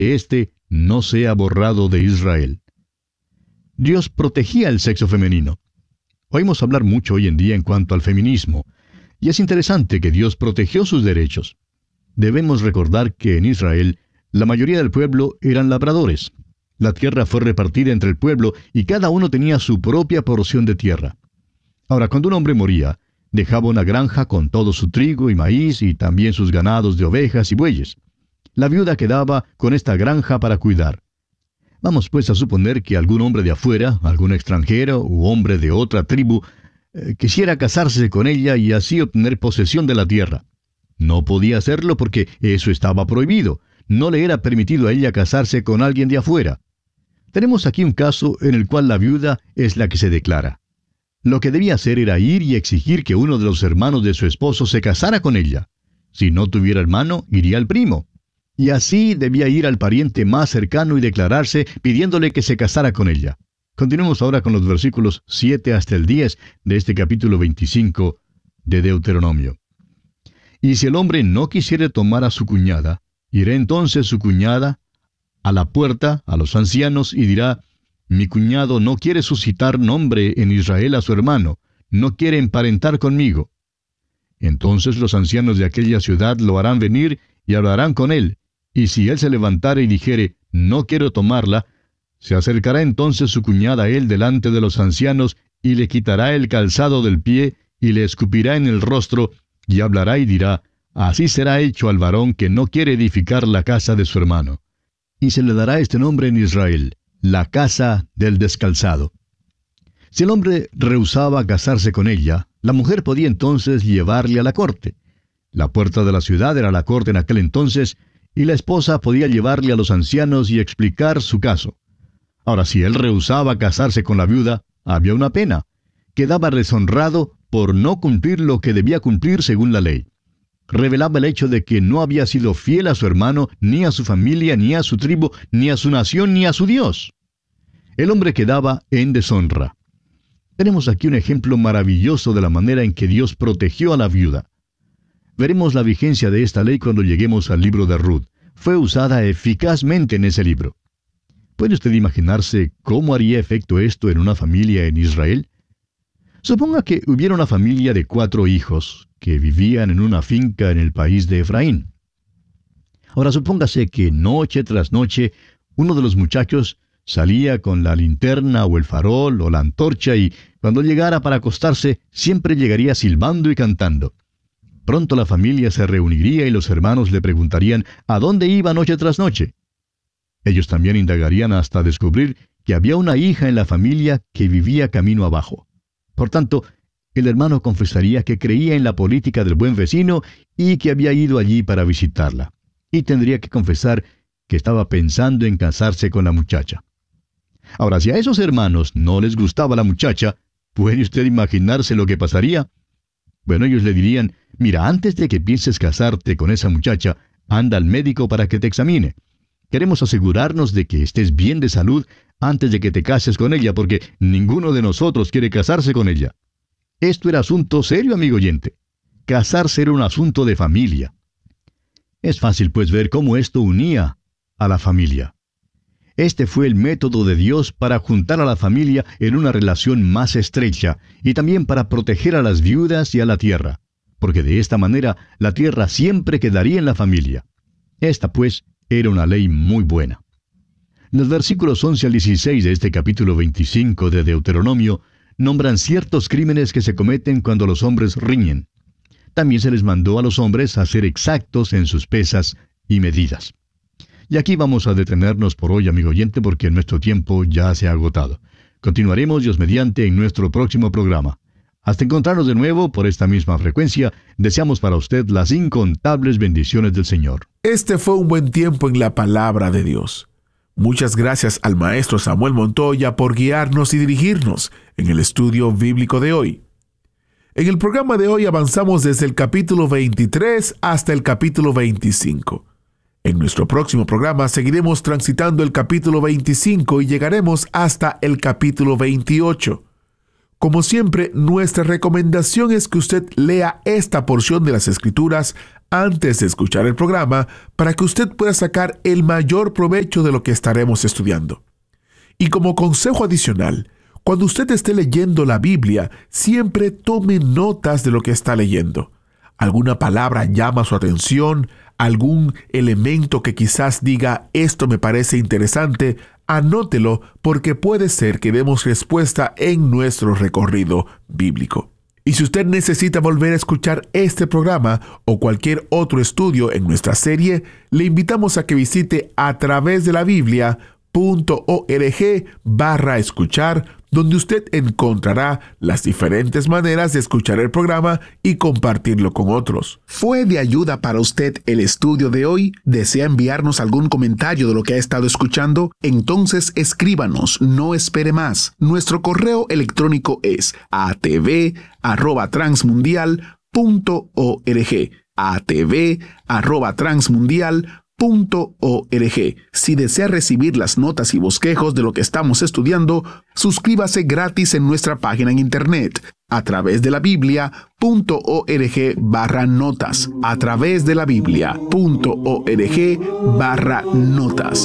que éste no sea borrado de Israel. Dios protegía el sexo femenino. Oímos hablar mucho hoy en día en cuanto al feminismo, y es interesante que Dios protegió sus derechos. Debemos recordar que en Israel la mayoría del pueblo eran labradores. La tierra fue repartida entre el pueblo y cada uno tenía su propia porción de tierra. Ahora, cuando un hombre moría, dejaba una granja con todo su trigo y maíz y también sus ganados de ovejas y bueyes. La viuda quedaba con esta granja para cuidar. Vamos pues a suponer que algún hombre de afuera, algún extranjero u hombre de otra tribu, quisiera casarse con ella y así obtener posesión de la tierra. No podía hacerlo porque eso estaba prohibido. No le era permitido a ella casarse con alguien de afuera. Tenemos aquí un caso en el cual la viuda es la que se declara. Lo que debía hacer era ir y exigir que uno de los hermanos de su esposo se casara con ella. Si no tuviera hermano, iría al primo. Y así debía ir al pariente más cercano y declararse pidiéndole que se casara con ella. Continuemos ahora con los versículos 7 hasta el 10 de este capítulo 25 de Deuteronomio. Y si el hombre no quisiere tomar a su cuñada, irá entonces su cuñada a la puerta, a los ancianos, y dirá: mi cuñado no quiere suscitar nombre en Israel a su hermano, no quiere emparentar conmigo. Entonces los ancianos de aquella ciudad lo harán venir y hablarán con él, y si él se levantare y dijere: no quiero tomarla, se acercará entonces su cuñada a él delante de los ancianos, y le quitará el calzado del pie, y le escupirá en el rostro, y hablará y dirá: así será hecho al varón que no quiere edificar la casa de su hermano. Y se le dará este nombre en Israel: la casa del descalzado. Si el hombre rehusaba casarse con ella, la mujer podía entonces llevarle a la corte. La puerta de la ciudad era la corte en aquel entonces, y la esposa podía llevarle a los ancianos y explicar su caso. Ahora, si él rehusaba casarse con la viuda, había una pena. Quedaba deshonrado por no cumplir lo que debía cumplir según la ley. Revelaba el hecho de que no había sido fiel a su hermano, ni a su familia, ni a su tribu, ni a su nación, ni a su Dios. El hombre quedaba en deshonra. Tenemos aquí un ejemplo maravilloso de la manera en que Dios protegió a la viuda. Veremos la vigencia de esta ley cuando lleguemos al libro de Ruth. Fue usada eficazmente en ese libro. ¿Puede usted imaginarse cómo haría efecto esto en una familia en Israel? Suponga que hubiera una familia de 4 hijos que vivían en una finca en el país de Efraín. Ahora supóngase que noche tras noche uno de los muchachos salía con la linterna o el farol o la antorcha y cuando llegara para acostarse siempre llegaría silbando y cantando. Pronto la familia se reuniría y los hermanos le preguntarían a dónde iba noche tras noche. Ellos también indagarían hasta descubrir que había una hija en la familia que vivía camino abajo. Por tanto, el hermano confesaría que creía en la política del buen vecino y que había ido allí para visitarla. Y tendría que confesar que estaba pensando en casarse con la muchacha. Ahora, si a esos hermanos no les gustaba la muchacha, ¿puede usted imaginarse lo que pasaría? Bueno, ellos le dirían: mira, antes de que pienses casarte con esa muchacha, anda al médico para que te examine. Queremos asegurarnos de que estés bien de salud antes de que te cases con ella, porque ninguno de nosotros quiere casarse con ella. Esto era asunto serio, amigo oyente. Casarse era un asunto de familia. Es fácil, pues, ver cómo esto unía a la familia. Este fue el método de Dios para juntar a la familia en una relación más estrecha y también para proteger a las viudas y a la tierra, porque de esta manera la tierra siempre quedaría en la familia. Esta, pues, era una ley muy buena. Los versículos 11 al 16 de este capítulo 25 de Deuteronomio nombran ciertos crímenes que se cometen cuando los hombres riñen. También se les mandó a los hombres a ser exactos en sus pesas y medidas. Y aquí vamos a detenernos por hoy, amigo oyente, porque nuestro tiempo ya se ha agotado. Continuaremos, Dios mediante, en nuestro próximo programa. Hasta encontrarnos de nuevo por esta misma frecuencia, deseamos para usted las incontables bendiciones del Señor. Este fue un buen tiempo en la palabra de Dios. Muchas gracias al maestro Samuel Montoya por guiarnos y dirigirnos en el estudio bíblico de hoy. En el programa de hoy avanzamos desde el capítulo 23 hasta el capítulo 25. En nuestro próximo programa seguiremos transitando el capítulo 25 y llegaremos hasta el capítulo 28. Como siempre, nuestra recomendación es que usted lea esta porción de las Escrituras antes de escuchar el programa para que usted pueda sacar el mayor provecho de lo que estaremos estudiando. Y como consejo adicional, cuando usted esté leyendo la Biblia, siempre tome notas de lo que está leyendo. ¿Alguna palabra llama su atención? ¿Algún elemento que quizás diga, esto me parece interesante? Anótelo, porque puede ser que demos respuesta en nuestro recorrido bíblico. Y si usted necesita volver a escuchar este programa o cualquier otro estudio en nuestra serie, le invitamos a que visite a través de la Biblia.org/escuchar, donde usted encontrará las diferentes maneras de escuchar el programa y compartirlo con otros. ¿Fue de ayuda para usted el estudio de hoy? ¿Desea enviarnos algún comentario de lo que ha estado escuchando? Entonces escríbanos, no espere más. Nuestro correo electrónico es atv@transmundial.org. atv@transmundial.org. Si desea recibir las notas y bosquejos de lo que estamos estudiando, suscríbase gratis en nuestra página en internet a través de la Biblia.org/notas. A través de la Biblia.org/notas.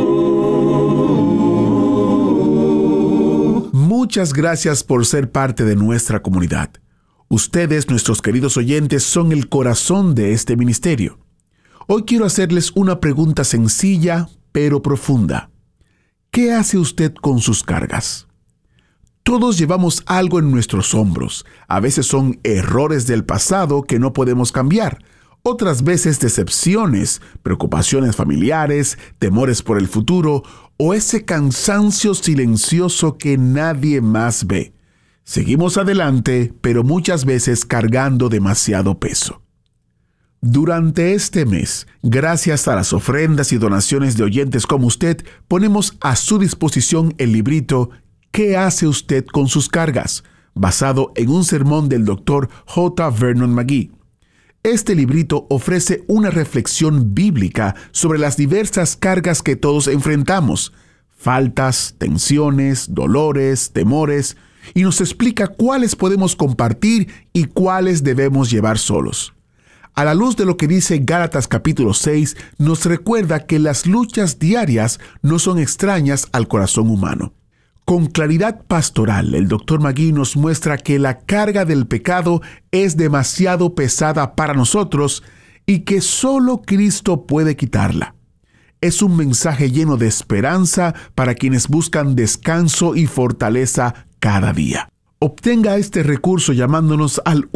Muchas gracias por ser parte de nuestra comunidad. Ustedes, nuestros queridos oyentes, son el corazón de este ministerio. Hoy quiero hacerles una pregunta sencilla, pero profunda. ¿Qué hace usted con sus cargas? Todos llevamos algo en nuestros hombros. A veces son errores del pasado que no podemos cambiar. Otras veces decepciones, preocupaciones familiares, temores por el futuro o ese cansancio silencioso que nadie más ve. Seguimos adelante, pero muchas veces cargando demasiado peso. Durante este mes, gracias a las ofrendas y donaciones de oyentes como usted, ponemos a su disposición el librito ¿Qué hace usted con sus cargas?, basado en un sermón del Dr. J. Vernon McGee. Este librito ofrece una reflexión bíblica sobre las diversas cargas que todos enfrentamos, faltas, tensiones, dolores, temores, y nos explica cuáles podemos compartir y cuáles debemos llevar solos. A la luz de lo que dice Gálatas capítulo 6, nos recuerda que las luchas diarias no son extrañas al corazón humano. Con claridad pastoral, el Dr. McGee nos muestra que la carga del pecado es demasiado pesada para nosotros y que solo Cristo puede quitarla. Es un mensaje lleno de esperanza para quienes buscan descanso y fortaleza cada día. Obtenga este recurso llamándonos al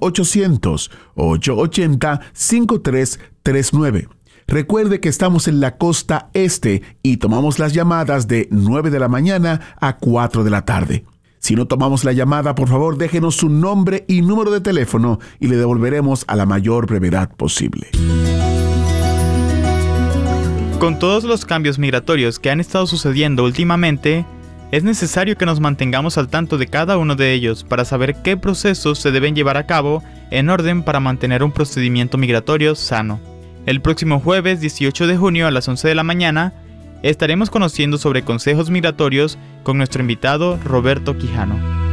1-800-880-5339. Recuerde que estamos en la costa este y tomamos las llamadas de 9 de la mañana a 4 de la tarde. Si no tomamos la llamada, por favor, déjenos su nombre y número de teléfono y le devolveremos a la mayor brevedad posible. Con todos los cambios migratorios que han estado sucediendo últimamente, es necesario que nos mantengamos al tanto de cada uno de ellos para saber qué procesos se deben llevar a cabo en orden para mantener un procedimiento migratorio sano. El próximo jueves 18 de junio a las 11 de la mañana estaremos conociendo sobre consejos migratorios con nuestro invitado Roberto Quijano.